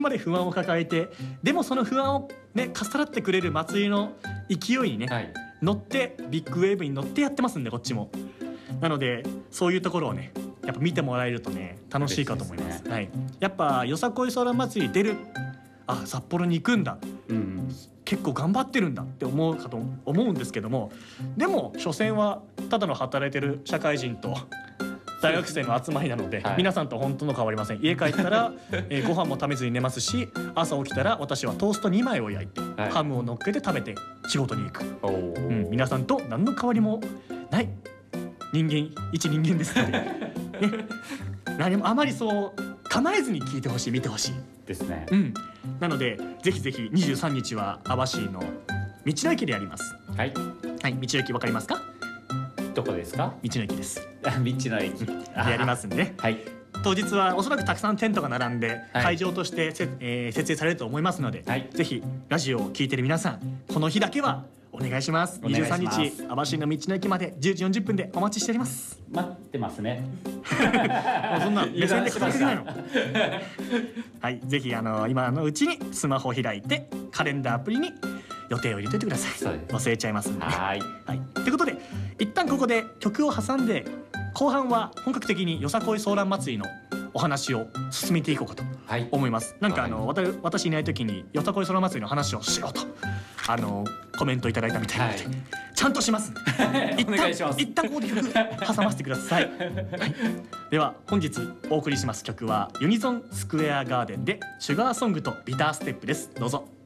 まで不安を抱えて、でもその不安をねかっさらってくれる祭りの勢いにね、 はい、 乗ってビッグウェーブに乗ってやってますんで、こっちも。なのでそういうところをねやっぱ見てもらえるとね楽しいかと思います。はい、やっぱよさこい空祭り出る、あ、札幌に行くんだ、 うん、 結構頑張ってるんだって思うかと思うんですけども、でも所詮はただの働いてる社会人と大学生の集まりなので、 はい、 皆さんと本当の変わりません。家帰ったら、ご飯も食べずに寝ますし、朝起きたら私はトースト2枚を焼いて、 はい、 ハムを乗っけて食べて仕事に行く、皆さんと何の変わりもない一人間ですので、ね、何もあまりそう構えずに聞いてほしい、見てほしいですね。 なのでぜひぜひ23日は網走の道の駅でやります。 はい、 はい、道の駅わかりますか？ どこですか？ 道の駅です。 道の駅でやりますんでね。 はい、 当日はおそらくたくさんテントが並んで、 はい、 会場として設営されると思いますので、はい、ぜひラジオを聞いてる皆さん、この日だけはお願いします。23日網走の道の駅まで10時40分でお待ちしております。 待ってますね。 そんな目線で語りすぎないの。はい、ぜひ今のうちにスマホを開いてカレンダーアプリに予定を入れておいてください。忘れちゃいますんで、ね。はい。ということで一旦ここで曲を挟んで、後半は本格的によさこいソーラン祭りのお話を進めていこうかと思います。なんか私いない時によさこいソーラン祭りの話をしようとコメントいただいたみたいなので、ちゃんとします。 お願いします。 一旦ここで曲挟ませてください。では本日お送りします曲はユニゾンスクエアガーデンでシュガーソングとビターステップです。どうぞ。